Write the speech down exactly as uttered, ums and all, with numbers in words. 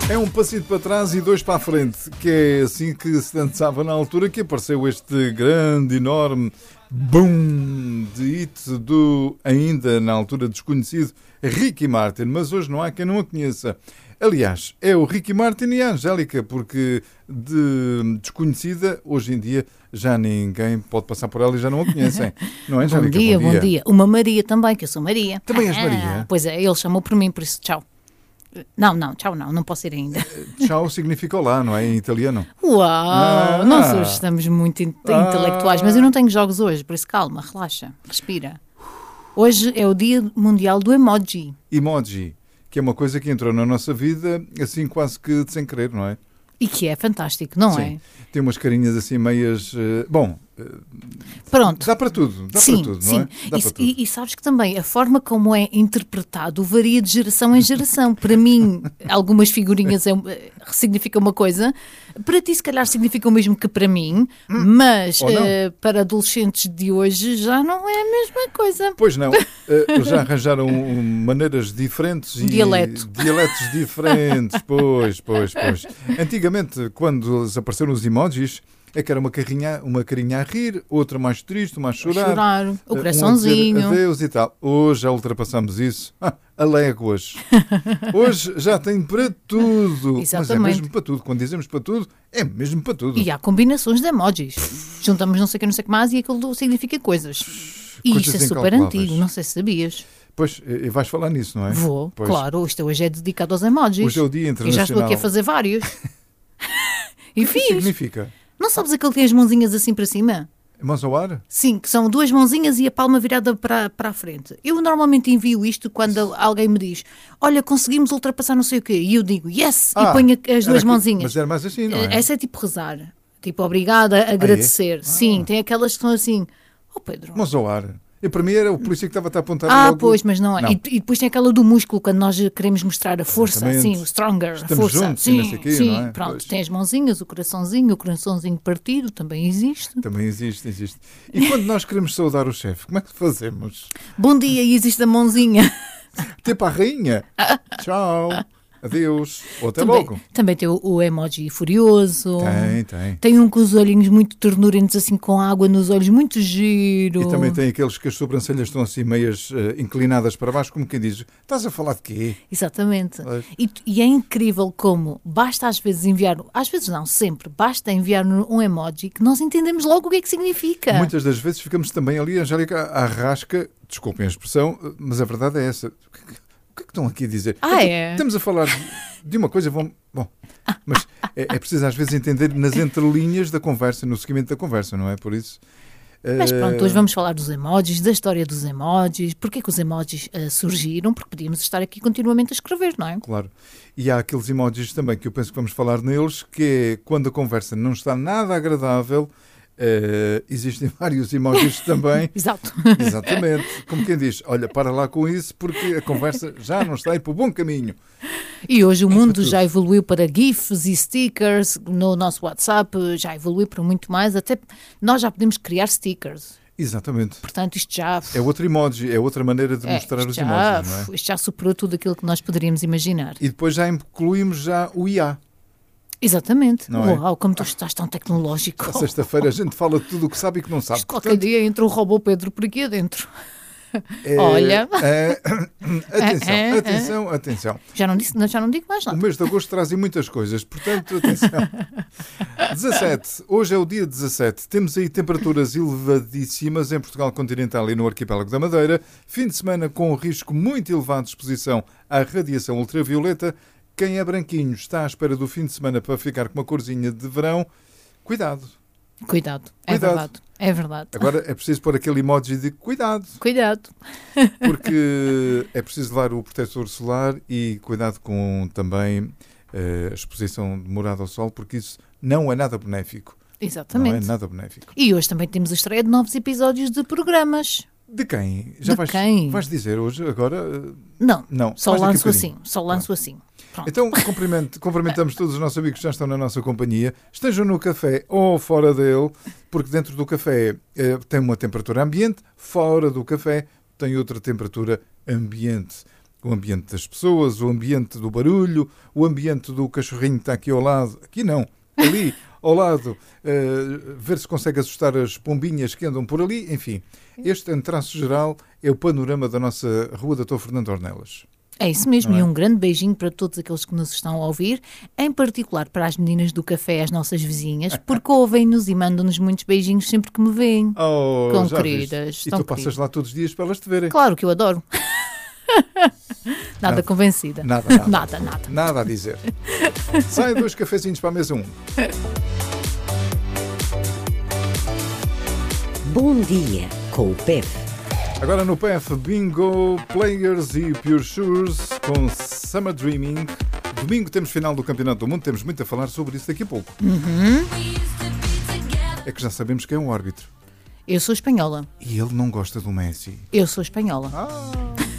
É um passito para trás e dois para a frente, que é assim que se dançava na altura que apareceu este grande, enorme boom de hit do ainda na altura desconhecido Ricky Martin, mas hoje não há quem não a conheça. Aliás, é o Ricky Martin e a Angélica, porque de desconhecida, hoje em dia, já ninguém pode passar por ela e já não a conhecem. Não é, Angélica? Bom dia, bom dia. Bom dia. Uma Maria também, que eu sou Maria. Também és ah, Maria? Pois é, ele chamou por mim, por isso tchau. Não, não, tchau não, não posso ir ainda. Tchau significa olá, não é? Em italiano. Uau, ah, nós hoje estamos muito in- ah, intelectuais, mas eu não tenho jogos hoje, por isso calma, relaxa, respira. Hoje é o Dia Mundial do Emoji. Emoji, que é uma coisa que entrou na nossa vida assim quase que de sem querer, não é? E que é fantástico, não Sim. é? Tem umas carinhas assim meias... Uh, bom, uh, pronto. Dá para tudo, dá sim, para tudo, sim. não é? Dá E, para tudo. E, e sabes que também a forma como é interpretado varia de geração em geração. Para mim, algumas figurinhas é, significam uma coisa, para ti se calhar significa o mesmo que para mim, hum, mas uh, para adolescentes de hoje já não é a mesma coisa. Pois não, uh, já arranjaram maneiras diferentes e Dialeto. dialetos diferentes, pois, pois, pois. Antigamente, quando apareceram os emojis, é que era uma carinha, uma carinha a rir, outra mais triste, uma a chorar. A chorar, o uh, coraçãozinho. Um a dizer adeus e tal. Hoje já ultrapassamos isso. Ah, a léguas. Hoje já tem para tudo. Exatamente. Mas é mesmo para tudo. Quando dizemos para tudo, é mesmo para tudo. E há combinações de emojis. Juntamos não sei o que, não sei o que mais e aquilo significa coisas. E coisas isto é super antigo, não sei se sabias. Pois, e vais falar nisso, não é? Vou, pois. Claro. Isto hoje é dedicado aos emojis. Hoje é o Dia Internacional. E já estou aqui a fazer vários. E o que fiz. significa? Não sabes aquele que tem as mãozinhas assim para cima? Mãos ao ar? Sim, que são duas mãozinhas e a palma virada para, para a frente. Eu normalmente envio isto quando alguém me diz: olha, conseguimos ultrapassar não sei o quê. E eu digo yes, ah, e ponho as duas que, mãozinhas. Mas era mais assim, não é? Essa é tipo rezar. Tipo, obrigada, agradecer. Ah, é? Sim, ah. tem aquelas que são assim: oh Pedro. Mãos ao ar. E para mim era o polícia que estava a apontar Ah, logo... pois, mas não é. Não. E, e depois tem aquela do músculo, quando nós queremos mostrar a força, Exatamente. assim, o stronger, Estamos a força. juntos, sim, nesse aqui, sim, não é? pronto. Pois. Tem as mãozinhas, o coraçãozinho, o coraçãozinho partido, também existe. Também existe, existe. E quando nós queremos saudar o chefe, como é que fazemos? Bom dia, e existe a mãozinha. Tipo a rainha. Tchau. Adeus. Ou até Também, logo. também tem o, o emoji furioso. Tem, tem. Tem um com os olhinhos muito ternurentos, assim, com água nos olhos, muito giro. E também tem aqueles que as sobrancelhas estão assim meias uh, inclinadas para baixo, como quem diz, estás a falar de quê? Exatamente. E, e é incrível como basta às vezes enviar, às vezes não, sempre, basta enviar um emoji que nós entendemos logo o que é que significa. Muitas das vezes ficamos também ali, Angélica, à rasca, desculpem a expressão, mas a verdade é essa. O que é que estão aqui a dizer? Ah, é? Estamos a falar de uma coisa, vamos... Bom, mas é, é preciso às vezes entender nas entrelinhas da conversa, no seguimento da conversa, não é? Por isso... Mas pronto, hoje vamos falar dos emojis, da história dos emojis, porque é que os emojis uh, surgiram, porque podíamos estar aqui continuamente a escrever, não é? Claro. E há aqueles emojis também que eu penso que vamos falar neles, que é quando a conversa não está nada agradável, uh, existem vários emojis também. Exato. Exatamente. Como quem diz, olha, para lá com isso porque a conversa já não está a ir para o bom caminho. E hoje o mundo já evoluiu para GIFs e stickers no nosso WhatsApp, já evoluiu para muito mais, até nós já podemos criar stickers. Exatamente. Portanto, isto já... É outro emoji, é outra maneira de é, mostrar os já, emojis, não é? Isto já superou tudo aquilo que nós poderíamos imaginar. E depois já incluímos já o I A. Exatamente. Não é? Uau, como tu estás tão tecnológico. À sexta-feira a gente fala de tudo o que sabe e que não sabe. Isto qualquer dia entra o robô Pedro por aqui adentro. É, Olha. É, atenção, É, é, atenção, atenção. Já não, disse, já não digo mais nada. O mês de agosto traz muitas coisas, portanto, atenção. dezassete. Hoje é o dia dezassete. Temos aí temperaturas elevadíssimas em Portugal continental e no arquipélago da Madeira. Fim de semana com um risco muito elevado de exposição à radiação ultravioleta. Quem é branquinho está à espera do fim de semana para ficar com uma corzinha de verão. Cuidado. Cuidado, é Cuidado. verdade. É verdade. Agora é preciso pôr aquele emoji de cuidado. Cuidado. Porque é preciso levar o protetor solar e cuidado com também uh, a exposição demorada ao sol, porque isso não é nada benéfico. Exatamente. Não é nada benéfico. E hoje também temos a estreia de novos episódios de programas. De quem? Já de vais, quem? vais dizer hoje, agora? Não, não. só Mais daqui a lanço bocadinho. assim. Só lanço assim. Pronto. Então, cumprimento, cumprimentamos todos os nossos amigos que já estão na nossa companhia, estejam no café ou fora dele, porque dentro do café eh, tem uma temperatura ambiente, fora do café tem outra temperatura ambiente. O ambiente das pessoas, o ambiente do barulho, o ambiente do cachorrinho que está aqui ao lado. Aqui não, ali ao lado, uh, ver se consegue assustar as pombinhas que andam por ali. Enfim, este, em traço geral, é o panorama da nossa Rua Doutor Fernando Ornelas. É isso mesmo, Não é? E um grande beijinho para todos aqueles que nos estão a ouvir, em particular para as meninas do café, as nossas vizinhas, porque ouvem-nos e mandam-nos muitos beijinhos sempre que me veem. Oh, Tão já queridas, viste? E tão tu passas queridas. lá todos os dias para elas te verem. Claro que eu adoro. Nada, Nada. convencida. Nada, nada. nada, nada. Nada a dizer. Sai dois cafezinhos para a mesa um. Bom dia com o P E F. Agora no P E F, Bingo, Players e Pure Shoes com Summer Dreaming. Domingo temos final do Campeonato do Mundo, temos muito a falar sobre isso daqui a pouco. Uhum. É que já sabemos quem é o árbitro. Eu sou espanhola. E ele não gosta do Messi. Eu sou espanhola. Ah!